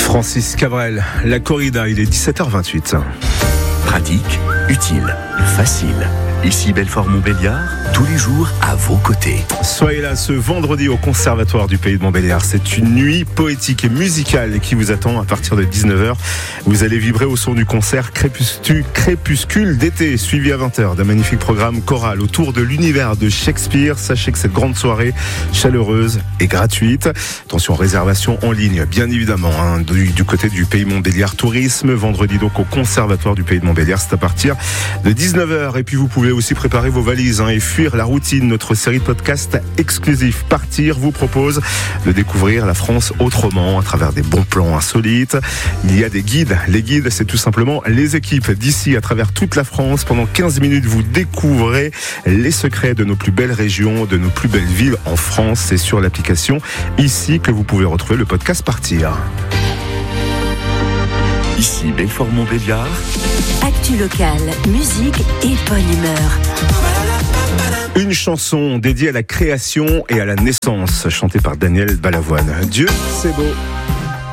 Francis Cabrel, la corrida, il est 17h28. Pratique, utile, facile. Ici Belfort-Montbéliard, tous les jours à vos côtés. Soyez là ce vendredi au Conservatoire du Pays de Montbéliard. C'est une nuit poétique et musicale qui vous attend à partir de 19h. Vous allez vibrer au son du concert Crépuscule d'été, suivi à 20h d'un magnifique programme choral autour de l'univers de Shakespeare. Sachez que cette grande soirée chaleureuse est gratuite. Attention, réservation en ligne, bien évidemment, du côté du Pays Montbéliard Tourisme. Vendredi donc au Conservatoire du Pays de Montbéliard, c'est à partir de 19h. Et puis vous pouvez aussi préparer vos valises et fuir la routine. Notre série de podcasts exclusifs Partir vous propose de découvrir la France autrement à travers des bons plans insolites. Il y a des guides. Les guides, c'est tout simplement les équipes d'ici à travers toute la France. Pendant 15 minutes, vous découvrez les secrets de nos plus belles régions, de nos plus belles villes en France. C'est sur l'application ici que vous pouvez retrouver le podcast Partir. Ici Belfort-Montbéliard. Actu locale, musique et bonne humeur. Une chanson dédiée à la création et à la naissance, chantée par Daniel Balavoine. Dieu, c'est beau.